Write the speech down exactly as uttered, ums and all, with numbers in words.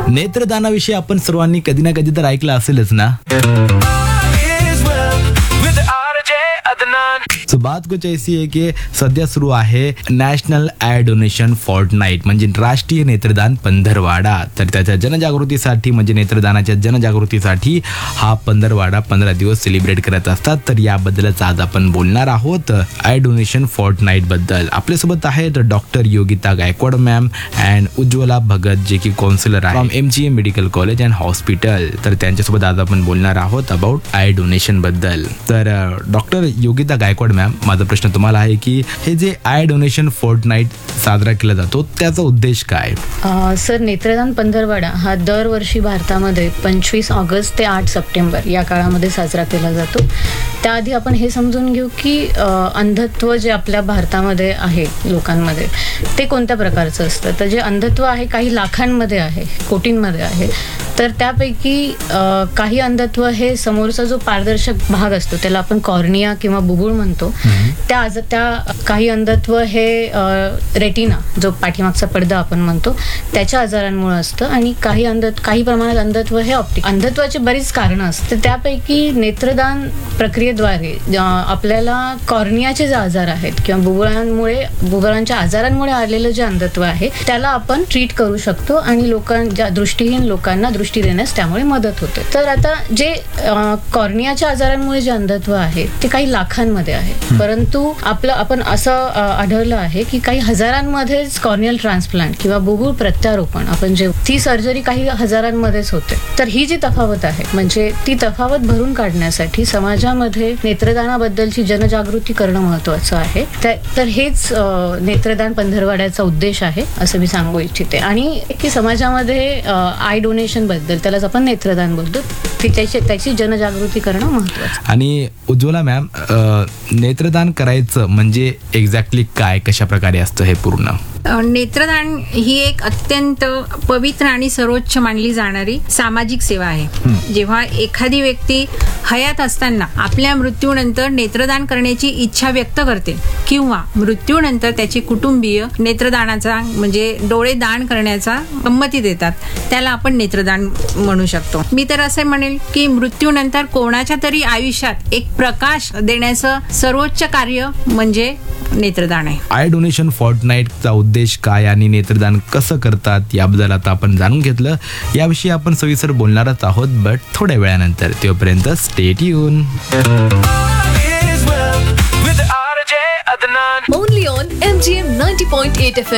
नेत्रदानाविषयी आपण सर्वांनी कधी ना कधी तर ऐकलं असेलच ना. सो बात कुछ ऐसी है की सध्या सुरू आहे नॅशनल आय डोनेशन फोर्टनाईट म्हणजे राष्ट्रीय नेत्रदान पंधरवाडा. तर त्याच्या जनजागृतीसाठी म्हणजे नेत्रदानाच्या जनजागृतीसाठी हा पंधरवाडा पंधरा दिवस सेलिब्रेट करत असतात. तर याबद्दलच आज आपण बोलणार आहोत आय डोनेशन फोर्टनाईट बद्दल. आपल्यासोबत आहेत doctor Yogita Gaikwad ma'am and Ujjwala Bhagat जे की काउन्सिलर आहे from M G M medical college and hospital. तर त्यांच्यासोबत आज आपण बोलणार आहोत अबाउट आय डोनेशन बद्दल. तर डॉक्टर योगिता गायकवाड मॅम, माझा प्रश्न तुम्हाला आहे की हे जे आय डोनेशन फोर्टनाईट साजरा केला जातो त्याचा उद्देश काय? सर, नेत्रदान पंधरवाडा हा दरवर्षी भारतामध्ये पंचवीस ऑगस्ट ते आठ सप्टेंबर या काळामध्ये साजरा केला जातो. त्याआधी आपण हे समजून घेऊ की अंधत्व जे आपल्या भारतामध्ये आहे लोकांमध्ये ते कोणत्या प्रकारचं असतं. तर जे अंधत्व आहे काही लाखांमध्ये आहे, कोटींमध्ये आहे. तर त्यापैकी काही अंधत्व हे समोरचा जो पारदर्शक भाग असतो त्याला आपण कॉर्निया किंवा बुबुळ म्हणतो. त्या आज त्या काही अंधत्व हे रेटिना जो पाठीमागचा पडदा आपण म्हणतो त्याच्या आजारांमुळे असतं. आणि काही अंधत्व काही प्रमाणात अंधत्व हे ऑप्टिक अंधत्वाची बरीच कारणं असतात. त्यापैकी नेत्रदान प्रक्रियेद्वारे आपल्याला कॉर्नियाचे जे आजार आहेत किंवा बुबुळांमुळे बुबुळांच्या आजारांमुळे आलेलं जे अंधत्व आहे त्याला आपण ट्रीट करू शकतो आणि लोकांच्या दृष्टीहीन लोकांना दृष्टी देण्यास त्यामुळे मदत होते. तर आता जे कॉर्नियाच्या आजारांमुळे जे अंधत्व आहे ते काही लाखांमध्ये आहे, परंतु आपलं आपण असं आढळलं आहे की काही हजारांमध्येच कॉर्नियल ट्रान्सप्लांट किंवा बुबुळ प्रत्यारोपण आपण जे ती सर्जरी काही हजारांमध्येच होते. तर ही जी तफावत आहे म्हणजे ती तफावत भरून काढण्यासाठी समाजामध्ये नेत्रदानाबद्दलची जनजागृती करणं महत्वाचं आहे. तर हेच नेत्रदान पंधरवाड्याचा उद्देश आहे असं मी सांगू इच्छिते. आणि की समाजामध्ये आय डोनेशन बद्दल त्यालाच आपण नेत्रदान बोलतो त्याची त्याची जनजागृती करणं महत्वाचं. आणि उज्ज्वला मॅम, नेत्रदान करायचं म्हणजे एक्झॅक्टली काय, कशा प्रकारे असतं हे पूर्ण? नेत्रदान ही एक अत्यंत पवित्र आणि सर्वोच्च मानली जाणारी सामाजिक सेवा आहे. जेव्हा एखादी व्यक्ती हयात असताना आपल्या मृत्यूनंतर नेत्रदान करण्याची इच्छा व्यक्त करते किंवा मृत्यूनंतर त्याचे कुटुंबीय नेत्रदानाचा म्हणजे डोळे दान करण्याचा संमती देतात त्याला आपण नेत्रदान म्हणू शकतो. मी तर असे म्हणेल की मृत्यूनंतर कोणाच्या तरी आयुष्यात एक प्रकाश देण्याचं सर्वोच्च कार्य म्हणजे नेत्रदान आहे. आय डोनेशन फोर्टनाईटचा उद्देश काय आणि नेत्रदान कसं करतात याबद्दल आता आपण जाणून घेतलं. याविषयी आपण सविस्तर बोलणारच आहोत बट थोड्या वेळानंतर. तोपर्यंत stay tune. Only on M G M ninety point eight F M.